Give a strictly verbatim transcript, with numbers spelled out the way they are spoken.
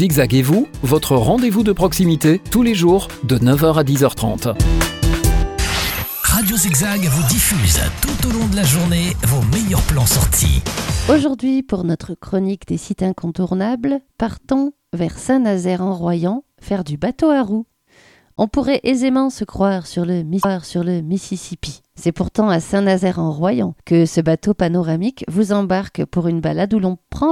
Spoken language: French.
Zigzag et vous, votre rendez-vous de proximité, tous les jours, de neuf heures à dix heures trente. Radio Zigzag vous diffuse tout au long de la journée vos meilleurs plans sortis. Aujourd'hui, pour notre chronique des sites incontournables, partons vers Saint-Nazaire-en-Royan, faire du bateau à roues. On pourrait aisément se croire sur le, sur le Mississippi. C'est pourtant à Saint-Nazaire-en-Royan que ce bateau panoramique vous embarque pour une balade où l'on prend